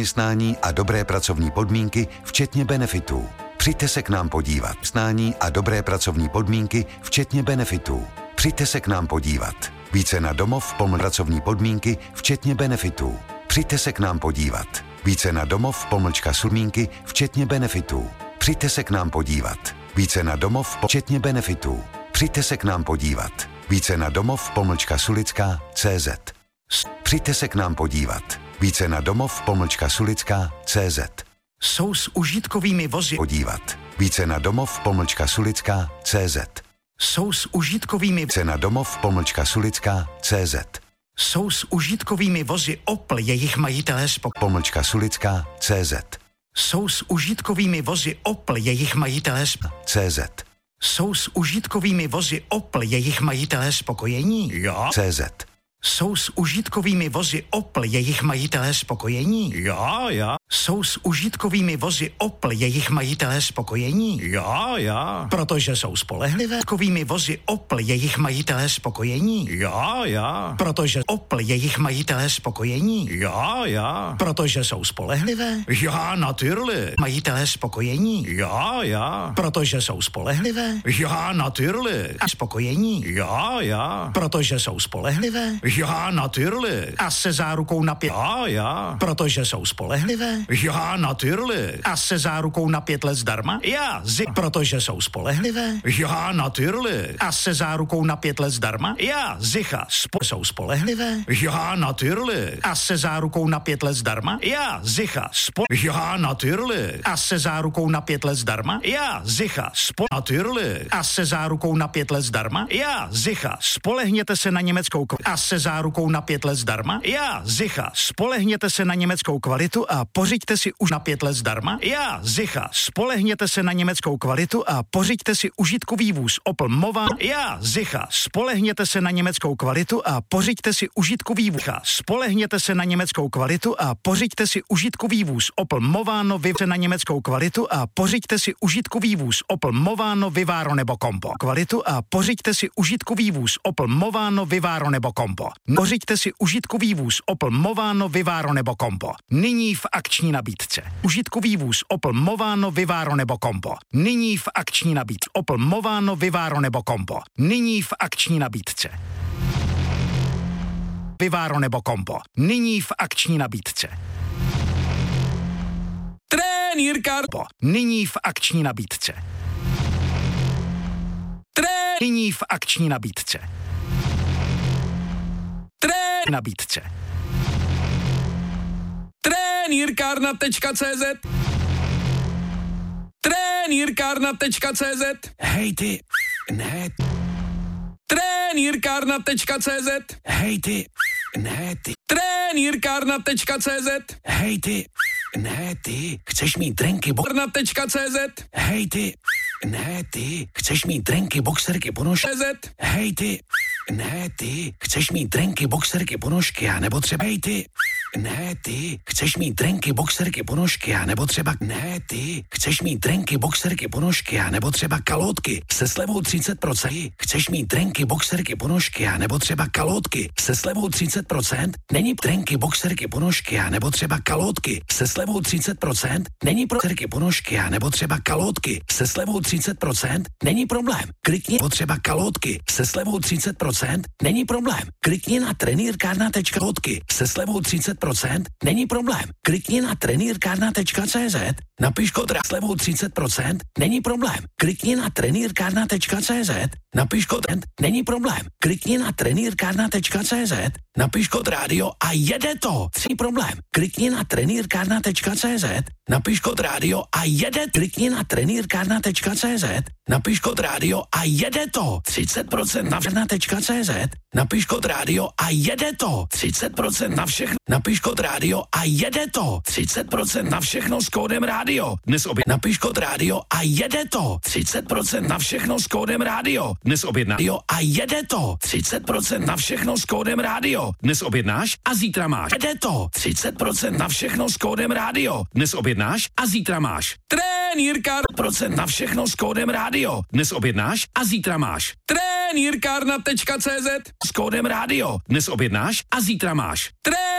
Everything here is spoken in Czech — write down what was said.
zaměstnání a dobré pracovní podmínky, včetně benefitů. Přijďte se k nám podívat. Zaměstnání a dobré pracovní podmínky, včetně benefitů. Přijďte se k nám podívat. Více na domov, pracovní podmínky, včetně benefitů. Přijďte se k nám podívat. Více na domov, sudmínky, včetně benefitů. Přijďte se k nám podívat. Více na domov, včetně benefitů. Přijďte se k nám podívat. Více na domov, sulická.cz. Přijďte se k nám podívat. Více na domov, sulická.cz. Jsou s užitkovými vozy. Podívat. Více na domov, sulická.cz. Jsou s užitkovými. Více na domov, sulická.cz. Jsou s užitkovými vozy Opel, jejich majitelé sulická.cz. Jsou s užitkovými vozy Opel, jejich majitelé CZ. Jsou s užitkovými vozy Opel, jejich majitelé spokojení? Jo. CZ. Jsou s užitkovými vozy Opel, jejich majitelé spokojení? Jo. Jsou s užitkovými vozy Opel, jejich majitelé spokojení? Jo. Protože jsou spolehlivé. Užitkovými vozy Opel, jejich majitelé spokojení? Jo. Protože Opel, jejich majitelé spokojení? Jo. Protože jsou spolehlivé. Ja, natürlich. Majitelé spokojení? Ja. Protože jsou spolehlivé. Ja, natürlich. A spokojení? Ja. Protože jsou spolehlivé. Ja, natürlich. A se zárukou na 5. Ja. Protože jsou spolehlivé. Ja, natürlich. A se zárukou na 5 let zdarma. Ja, Protože jsou spolehlivé. Ja, natürlich. A se zárukou na 5 let zdarma. Ja, sicher. Jsou spolehlivé. Ja, natürlich. A se zárukou na 5 let zdarma. Ja, sicher. Ja, natürlich. A se zárukou na 5 let zdarma. Ja, sicher. Natürlich. A se zárukou na 5 let zdarma. Ja, sicher. Spolehněte se na německou a se zárukou na 5 let zdarma. Ja, sicher. Spolehněte se na německou kvalitu a pořiďte si už na 5 let zdarma. Ja, sicher. Spolehněte se na německou kvalitu a pořiďte si užitkový vůz Opel Mován. Ja, sicher. Spolehněte se na německou kvalitu a pořiďte si užitkový vůz. Spolehněte se na německou kvalitu a pořiďte si užitkový vůz Opel Movano na německou kvalitu a pořiďte si užitkový vůz Opel Movano Vivaro nebo Combo. Kvalitu a pořiďte si užitkový vůz Opel Movano Vivaro nebo Combo. Pořiďte si užitkový vůz Opel Movano Vivaro nebo Combo. Nyní v akční nabídce. Užitkový vůz Opel Movano Vivaro nebo Combo. Nyní v akční nabídce. Opel Movano Vivaro nebo Combo. Nyní v akční nabídce. Vivaro nebo Combo. Nyní v akční nabídce. Trenýrka. Nyní v akční nabídce. Nyní v akční nabídce. Nabídce. Trenýrkárna.cz. Trenýrkárna.cz. Hej ty, ne. Trenýrkárna.cz. Hej ty, ne ty. Trenýrkárna.cz. Hej ty, ne ty. Chceš mít drinky, Trenýrkárna.cz. Hej ty, ne ty. Chceš mít drinky, boxerky, ponožky. Hej ty, ne ty. Chceš mít drinky, boxerky, ponožky, a nebo třeba hej ty. Ne ty, chceš mít drinky, boxerky, ponožky, a nebo třeba ne ty, chceš mít drinky, boxerky, ponožky, a nebo třeba kalotky se slevou 30%. Chceš mít drinky, boxerky, ponožky, a nebo třeba kalotky se slevou 30%. Není drinky, boxerky, ponožky, a nebo třeba kalotky se slevou 30%. Není boxerky, ponožky, a nebo třeba kalotky se slevou 30%. Není problém. Klikni potřeba kalotky se slevou 30%. Není problém. Klikni na trenýrkárna.cz se slevou 30%. Není problém. Klikni na trenýrkárna.cz, napiš kód slevou 30%. Není problém. Klikni na trenýrkárna.cz, napiš kód není problém. Klikni na trenýrkárna.cz, napiš kód rádio a jede to. 3 problém. Klikni na trenýrkárna.cz, napiš kód rádio a jede. Klikni na trenýrkárna.cz, napiš kód rádio a jede to. 30% na všechno.cz, napiš kód rádio a jede to. 30% na všechno. Napiš kód rádio a jede to. 30% na všechno s kódem rádio. Dnes napiš kód rádio a jede to. 30% na všechno s kódem rádio. Dnes objednáš a jede to. 30% na všechno s kódem rádio. Dnes objednáš a zítra máš. Jede to. 30% na všechno s kódem rádio. Dnes objednáš a zítra máš. Trenýrkárna na všechno s kódem rádio. Dnes objednáš a zítra máš. Trenýrkárna.cz s kódem rádio. Dnes objednáš a zítra máš.